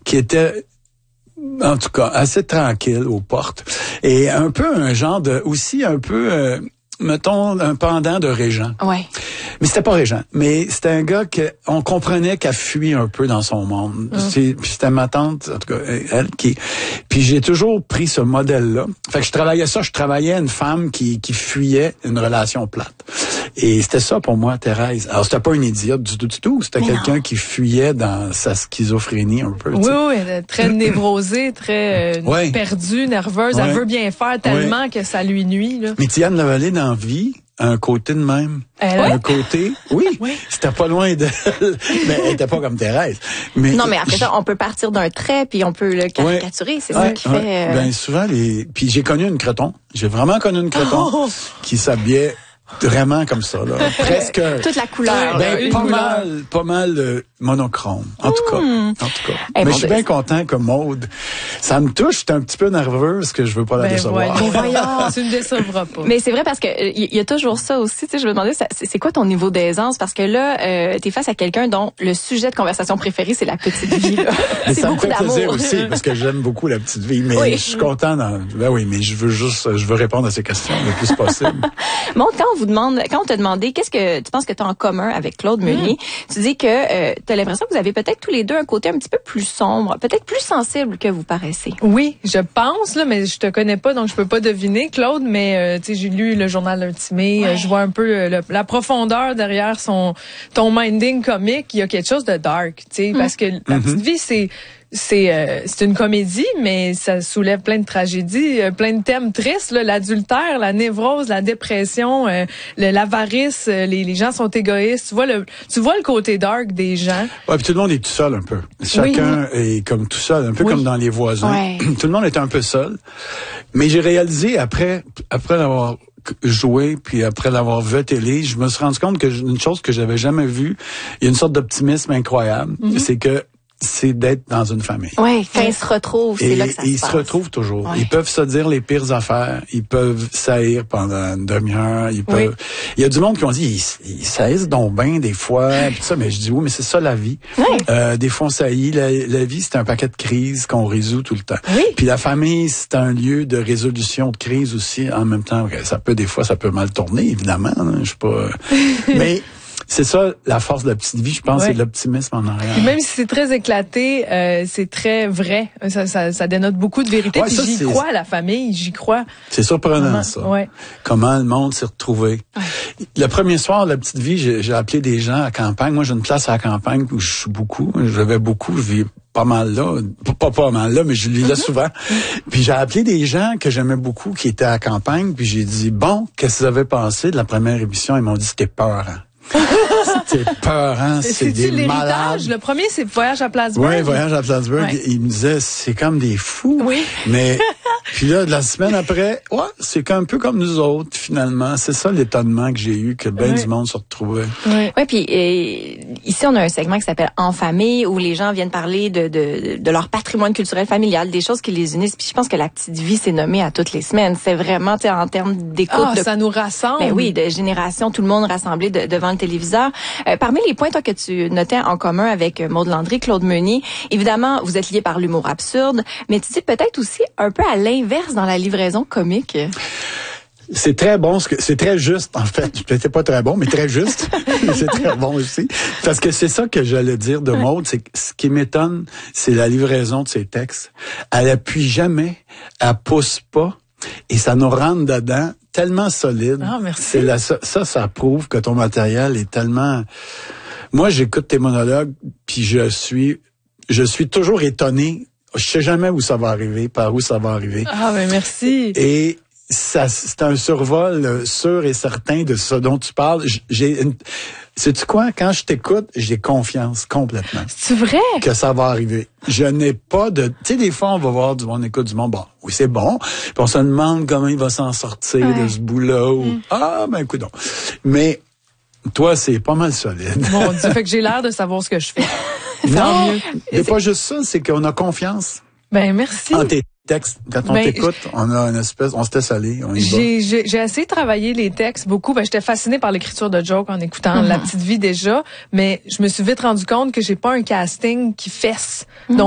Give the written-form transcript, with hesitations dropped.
qui était, en tout cas, assez tranquille aux portes. Et un peu un genre de, aussi un peu, mettons, un pendant de Régent. Ouais. Mais c'était pas Régent. Mais c'était un gars on comprenait qu'elle fuit un peu dans son monde. Puis c'était ma tante, en tout cas, elle qui... Puis j'ai toujours pris ce modèle-là. Fait que je travaillais une femme qui fuyait une relation plate. Et c'était ça pour moi, Thérèse. Alors c'était pas une idiote du tout. C'était quelqu'un qui fuyait dans sa schizophrénie un peu. Oui, très névrosée, très perdue, nerveuse. Ouais. Elle veut bien faire tellement que ça lui nuit, là. Mais Diane Lavallée dans Vie, un côté de même. Un côté, oui. C'était pas loin d'elle, mais elle était pas comme Thérèse. Mais non, mais après ça, on peut partir d'un trait puis on peut le caricaturer. C'est ça qui fait. Ben souvent puis j'ai connu une creton. J'ai vraiment connu une creton qui s'habillait vraiment comme ça, là. Presque. Toute la couleur. Ben, pas mal monochrome. En tout cas. Mais je suis bien content que Maude, ça me touche. Je suis un petit peu nerveuse que je veux pas la décevoir. Voyons, tu ne décevras pas. Mais c'est vrai parce que il y a toujours ça aussi. Tu sais, je me demandais, c'est quoi ton niveau d'aisance? Parce que là, t'es face à quelqu'un dont le sujet de conversation préféré, c'est la petite vie, là. C'est beaucoup d'amour. Ça me fait plaisir aussi, parce que j'aime beaucoup la petite vie. Mais je suis content mais je veux répondre à ces questions le plus possible. Bon, quand on t'a demandé qu'est-ce que tu penses que tu as en commun avec Claude Meunier, tu dis que tu as l'impression que vous avez peut-être tous les deux un côté un petit peu plus sombre, peut-être plus sensible que vous paraissez. Oui, je pense, là, mais je te connais pas, donc je peux pas deviner, Claude, mais tu sais, j'ai lu le journal Intimé, je vois un peu la profondeur derrière ton minding comique. Il y a quelque chose de dark, tu sais, parce que la petite vie, c'est une comédie, mais ça soulève plein de tragédies, plein de thèmes tristes, là, l'adultère, la névrose, la dépression, l'avarice, les gens sont égoïstes. Tu vois le côté dark des gens. Ouais, puis tout le monde est tout seul un peu. Chacun est comme tout seul, un peu comme dans Les Voisins. Ouais. Tout le monde est un peu seul. Mais j'ai réalisé après l'avoir joué, puis après l'avoir vu à télé, je me suis rendu compte que une chose que j'avais jamais vue, il y a une sorte d'optimisme incroyable, c'est d'être dans une famille. Oui, quand ils se retrouvent, c'est là que ça se passe. Ils se retrouvent toujours. Ouais. Ils peuvent se dire les pires affaires. Ils peuvent saillir pendant une demi-heure. Ils peuvent. Il y a du monde qui ont dit ils saillissent donc bien des fois. Pis ça, mais je dis oui, mais c'est ça la vie. Ouais. Des fois on saillit. La vie, c'est un paquet de crises qu'on résout tout le temps. Oui. Puis la famille, c'est un lieu de résolution de crise aussi. En même temps, ça peut mal tourner, évidemment. Hein, je sais pas. Mais c'est ça, la force de la petite vie, je pense, c'est l'optimisme en arrière. Et même si c'est très éclaté, c'est très vrai. Ça dénote beaucoup de vérité. Puis j'y crois à la famille, j'y crois. C'est surprenant, ça. Ouais. Comment le monde s'est retrouvé. Ouais. Le premier soir de la petite vie, j'ai appelé des gens à campagne. Moi, j'ai une place à la campagne où je suis beaucoup. Je vis pas mal là. Pas mal là, mais je vis là souvent. Puis j'ai appelé des gens que j'aimais beaucoup qui étaient à la campagne. Puis j'ai dit, bon, qu'est-ce que vous avez pensé de la première émission? Ils m'ont dit, c'était peurant. C'était peurant, c'est des malades. Le premier, c'est Voyage à Plattsburgh. Oui, Voyage à Plattsburgh. Ouais. Il me disait, c'est comme des fous. Oui. Mais, puis là, la semaine après, c'est un peu comme nous autres, finalement. C'est ça l'étonnement que j'ai eu, que ben du monde se retrouvait. Oui, puis ici, on a un segment qui s'appelle En famille, où les gens viennent parler de leur patrimoine culturel familial, des choses qui les unissent. Puis je pense que la petite vie, c'est nommé à toutes les semaines. C'est vraiment, tu sais, en termes d'écoute. Ça nous rassemble. Ben oui, de génération, tout le monde rassemblé devant le téléviseur. Parmi les points, toi, que tu notais en commun avec Maude Landry, Claude Meunier, évidemment, vous êtes liés par l'humour absurde, mais tu dis peut-être aussi un peu à l'inverse dans la livraison comique. C'est très bon, c'est très juste, en fait. C'était pas très bon, mais très juste. C'est très bon aussi. Parce que c'est ça que j'allais dire de Maude, c'est que ce qui m'étonne, c'est la livraison de ses textes. Elle appuie jamais, elle pousse pas, et ça nous rentre dedans tellement solide. Ah, merci. Ça prouve que ton matériel est tellement... Moi, j'écoute tes monologues, puis je suis toujours étonné. Je sais jamais où ça va arriver, par où ça va arriver. Ah, ben merci. Et c'est un survol sûr et certain de ce dont tu parles. Sais-tu quoi? Quand je t'écoute, j'ai confiance complètement. C'est vrai? Que ça va arriver. Je n'ai pas de... Tu sais, des fois, on va voir on écoute du monde. Bon, oui, c'est bon. Puis on se demande comment il va s'en sortir de ce bout-là. Écoute donc. Mais toi, c'est pas mal solide. Mon Dieu, fait que j'ai l'air de savoir ce que je fais. Non, c'est pas juste ça, c'est qu'on a confiance. Ben, merci. En tes textes, quand on t'écoute, on a une espèce, on se laisse aller, on y va. J'ai essayé de travailler les textes beaucoup. Ben, j'étais fascinée par l'écriture de jokes en écoutant La Petite Vie déjà, mais je me suis vite rendu compte que j'ai pas un casting qui fesse. Donc,